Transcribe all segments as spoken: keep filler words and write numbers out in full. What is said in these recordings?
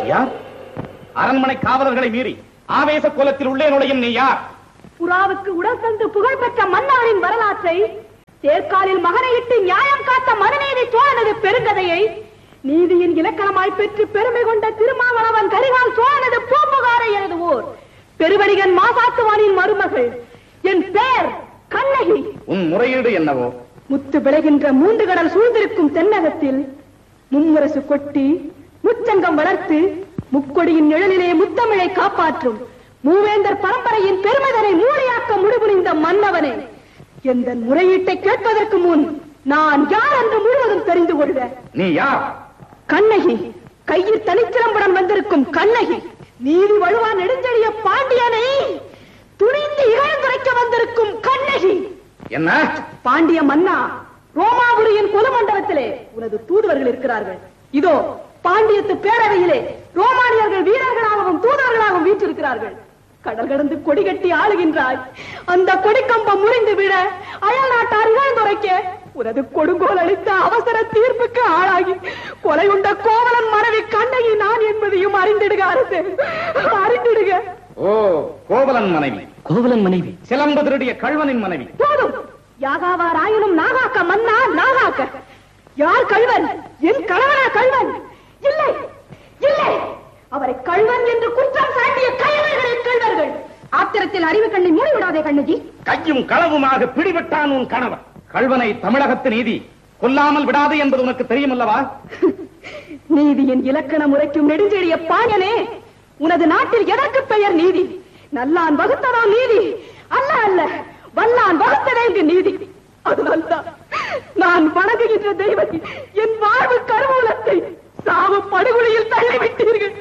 யார்? அரண்மனை காவலர்களை மீறி ஆவேச கோலத்தில் உள்ளே நுழையும் நீ யார்? புறாவுக்கு உடல் தந்து புகழ்பெற்ற மன்னாரின் வரலாற்றை, தேர்காலில் மகனையிட்டு நியாயம் காத்த மனுநீதி சோழனது பெருங்கதையை, நீதியின் இலக்கணமாய் பெற்று பெருமை கொண்ட திருமாவளவன் கரிகால் சோழனது பூம்புகாரை எழுதுவோர் பெருவடிகன் மாசாத்துவானின் மருமகள். என் பெயர் கண்ணகி. உன் முறையீடு என்னவோ? முத்து விளைகின்ற மூன்று கடல் சூழ்ந்திருக்கும் தென்னகத்தில் மும்முரசு கொட்டி முச்சங்கம் வளர்த்து முக்கொடியின் நிழலிலே முத்தமிழை காப்பாற்றும் மூவேந்தர் பரம்பரையின் பெருமைதனை மூளையாக்க முடிவுனிந்த மன்னவனே, எந்த முறையீட்டை கேட்பதற்கு முன் நான் யார் என்று முழுவதும் தெரிந்து கொள்க. நீ யார்? கண்ணகி, கையில் தனிச்சிலம்புடன் வந்திருக்கும் கண்ணகி. நீதி வழுவா நெடுஞ்செழிய பாண்டியனை துணிந்து இகழ்ந்துரைக்க வந்திருக்கும் கண்ணகி. என்ன? பாண்டிய மன்னா, ரோமாபுரியின் குலமண்டலத்திலே உனது தூதுவர்கள் இருக்கிறார்கள். இதோ பாண்டியத்து பேரவையிலே ரோமானியர்கள் வீரர்களாகவும் தூதுவர்களாகவும் வீற்றிருக்கிறார்கள். கடல் கடந்து கொடி கட்டி ஆளுகின்றாய். அந்த கொடிக்கம்பம் முறிந்து விட அயல் நாட்டார் இகழ்ந்துரைக்க உனது கொடுங்கோல் அளித்த அவசர தீர்ப்புக்கு ஆளாகி கொலை உண்ட கோவலன் மனைவி கண்ணகி நான் என்பதையும் அறிந்திடுக அரசு, அறிந்திடுக. ஓ, கோவலன் மனைவி. கோவலன் மனைவி சிலம்பு திருடிய கள்வனின் மனைவி. போதும். யாகாவார் ஆயினும் நாகாக்க மன்னா, நாகாக்க. யார் கள்வன்? என் கணவனா கள்வன்? இல்லை, இல்லை. அவரை கள்வன் என்று குற்றம் சாட்டிய கயவர்களின் கள்வர்கள். ஆத்திரத்தில் அறிவு கண்ணை மூடிவிடாதே கண்ணகி. கையும் களவுமாக பிடிபட்டான் உன் கணவன். கள்வனை தமிழகத்து நீதி கொல்லாமல் விடாது என்பது உனக்கு தெரியும் அல்லவா? நீதியின் இலக்கண முறைக்கும் நெடுஞ்செழிய பாயனே, உனது நாட்டில் எதற்கு பெயர் நீதி? நல்லான் வகுத்ததோ நீதி? அல்ல அல்ல, வல்லான் வகுத்ததே இங்கு நீதி. அதனால்தான் நான் வணங்குகின்ற தெய்வத்தை, என் வாழ்வு கருவூலத்தை சாவு படுகொலையில் தள்ளிவிட்டீர்கள்.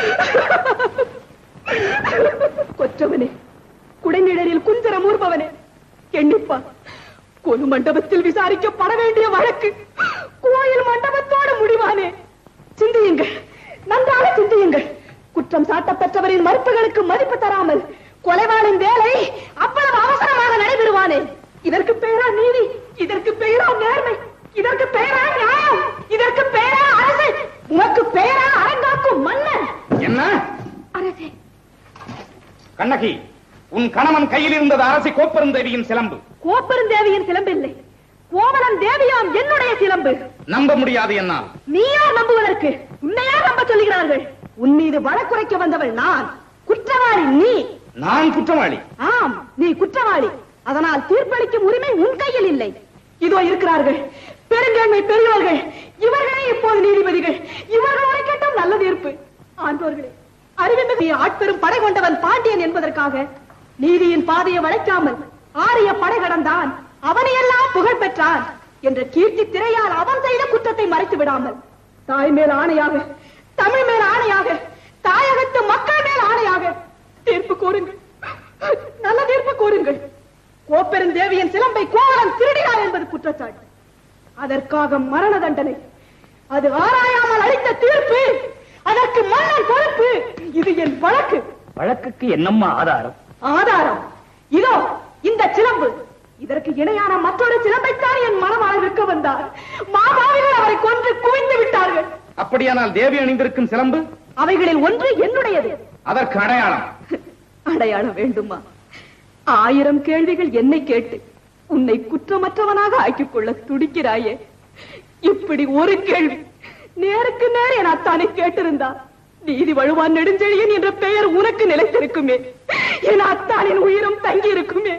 கொற்றவனே, குடைநிழலில் குஞ்சரம் ஊர்பவனே, எண்ணிப்பா. கொலு மண்டபத்தில் விசாரிக்கப்பட வேண்டிய வழக்கு கோயில் மண்டபத்தோடு முடிவானே. சிந்தியுங்கள், நன்றாக சிந்தியுங்கள். குற்றம் சாட்டப்பெற்றவரின் மறுப்புகளுக்கு மதிப்பு தராமல் கொலைவாளின் வேலை அவ்வளவு அவசரமாக நடைபெறுவானே. இதற்கு பெயரா நீதி? இதற்கு பெயரா நேர்மை? இதற்கு பெயரா நியாயம்? இதற்கு பெயரா அரசு? உனக்கு பெயரா அரங்காக்கும் மன்னன்? என்ன அரசே? கண்ணகி, உன் கணவன் கையில் இருந்தது அரசி கோப்பெருந்தேவியின் சிலம்பு. கோப்பெருந்தேவியின் சிலம்பு இல்லை, கோவலன் தேவியாம் என்னுடைய சிலம்பு. நம்ப முடியாது என்னால். நீயா நம்புவதற்கு? உன்னையா நம்ப சொல்லுகிறார்கள்? உன் மீது வழக்குரைக்க வந்தவள் நான், குற்றவாளி நீ. நான் குற்றவாளி? ஆம், நீ குற்றவாளி. அதனால் தீர்ப்பளிக்கும் உரிமை உன் கையில் இல்லை. இதோ இருக்கிறார்கள் பெருங்கண்மை பெரியவர்கள். இவர்களே இப்போது நீதிபதிகள். இவர்களோட கேட்டும் நல்ல தீர்ப்பு. ஆண்டோர்களே, அறிவிமிகு ஆட்பெரும் படை கொண்டவன் பாண்டியன் என்பதற்காக நீதியின் பாதையை வளைக்காமல் ஆரிய படை கடந்தான், அவனையெல்லாம் புகழ் பெற்றான் என்ற கீர்த்தி திரையால் அவன் செய்த குற்றத்தை மறைத்து விடாமல், தாய் மேல் ஆணையாக, தமிழ் மேல் ஆணையாக, தாயகத்து மக்கள் மேல் ஆணையாக தீர்ப்பு கூறுங்கள். நல்ல தீர்ப்பு கூறுங்கள். கோப்பெருந்தேவியின் சிலம்பை கோவலன் திருடினார் என்பது குற்றச்சாட்டு. அதற்காக மரண தண்டனை. அது ஆராயாமல் அளித்த தீர்ப்பு. அதற்கு மன்னன் பொறுப்பு. இது என் வழக்கு. வழக்குக்கு என்னம்மா ஆதாரம்? ஆதாரம் இதோ இந்த சிலம்பு. இதற்கு இணையான மற்றொரு சிலம்பைத்தான் என் மனமாக விற்க வந்தார். மாபாவிகள் அவரை கொன்று குவிந்து விட்டார்கள். அப்படியானால் தேவி அணிந்திருக்கும் சிலம்பு? அவைகளில் ஒன்று என்னுடையது. அதற்கு அடையாளம்? அடையாளம் வேண்டுமா? ஆயிரம் கேள்விகள் என்னை கேட்டு உன்னை குற்றமற்றவனாக ஆக்கிக் கொள்ள துடிக்கிறாயே. இப்படி ஒரு கேள்வி நேருக்கு நேர் என் அத்தானை கேட்டிருந்தார், நீதி வழுவான் நெடுஞ்செழியன் என்ற பெயர் உனக்கு நிலைத்திருக்குமே, என் அத்தானின் உயிரும் தங்கி இருக்குமே.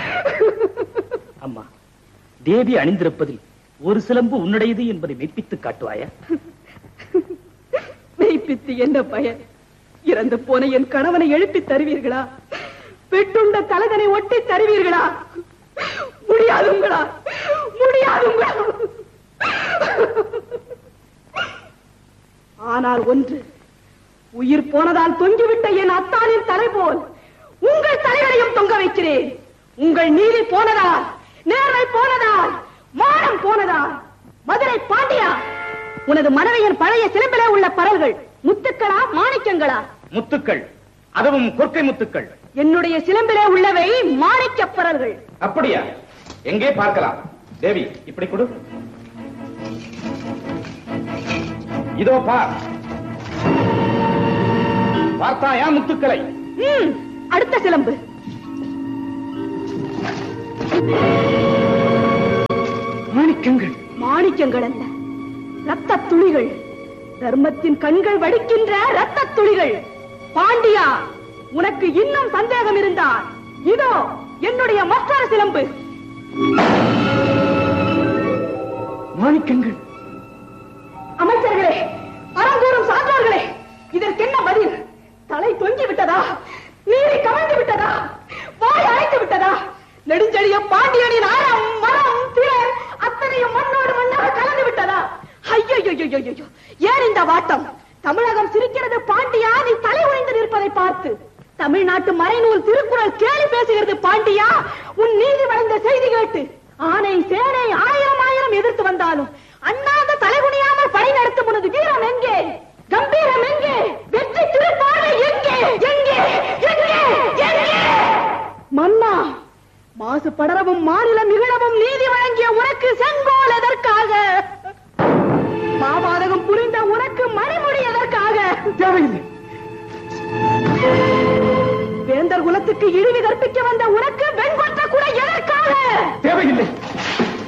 அம்மா, தேவி அணிந்திருப்பதில் ஒரு சிலம்பு உன்னுடையது என்பதை மெய்ப்பித்து காட்டுவாயா? மெய்ப்பித்து என்ன பயன்? இறந்து போன என் கணவனை எழுப்பி தருவீர்களா? வெட்டுண்ட தலகனை ஒட்டி தருவீர்களா? முடியாதுங்களா? முடியாதுங்களா? ஆனால் ஒன்று, உயிர் போனதால் தொங்கிவிட்ட என் அத்தானின் தலை போல் உங்கள் தலைகளையும் தொங்க வைக்கிறேன். உங்கள் நீதி போனதால், நேர்மை போனதால், மானம் போனதால். மதுரை பாண்டியா, உனது மனைவியின் பழைய சிலம்பிலே உள்ள பரல்கள் முத்துக்களா மாணிக்கங்களா? முத்துக்கள், அதுவும் கொற்கை முத்துக்கள். என்னுடைய சிலம்பிலே உள்ளவை மாணிக்க பரல்கள். அப்படியா? எங்கே பார்க்கலாம்? தேவி, இப்படி கொடு. இதோ பார். பார்த்தாயா முத்துக்களை? ம், அடுத்த சிலம்பு. மாணிக்கங்கள். மாணிக்கங்கள் அல்ல, ரத்த துளிகள். தர்மத்தின் கண்கள் வடிக்கின்ற ரத்த துளிகள். பாண்டியா, உனக்கு இன்னும் சந்தேகம் இருந்தால் இதோ என்னுடைய மற்றொரு சிலம்பு. மாணிக்கங்கள். அமைச்சர்களே, அறங்கூறும் சான்றோர்களே, இதற்கு என்ன பதில்? தலை தொங்கி விட்டதா? நீரை கவிழ்ந்து விட்டதா? வாய் அழைத்து விட்டதா? நெடுஞ்செழிய பாண்டியனின் அறம், மரம், திறன் அத்தனையும் மண்ணோடு மண்ணாக கலந்து விட்டதா? ஐயோ, ஏன் இந்த வாட்டம்? தமிழகம் சிரிக்கிறது பாண்டியா, நீ தலை உடைந்து நிற்பதை பார்த்து. தமிழ்நாட்டு மறைநூல் திருக்குறள் கேலி பேசுகிறது பாண்டியா, உன் நீதி வளர்ந்த செய்தி கேட்டு. ஆனை சேனை ஆயிரம் ஆயிரம் எதிர்த்து வந்தாலும் அண்ணாந்த தலைகுனியாமல் படை நடத்தும் உனது வீரம் எங்கே? கம்பீரம் எங்கே? வெற்றி திருப்பார்வை எங்கே? எங்கே? எங்கே? எங்கே? மன்னா, மாசு படரவும் மாநிலம் நிகழவும் நீதி வழங்கிய உனக்கு செங்கோல் எதற்காக? மாபாதகம் புரிந்த உனக்கு மணிமுடி எதற்காக? தேவையில்லை. வேந்தர் குலத்துக்கு இழிவு கற்பிக்க வந்த உனக்கு வெண்கொற்ற கூட எதற்காக? தேவையில்லை.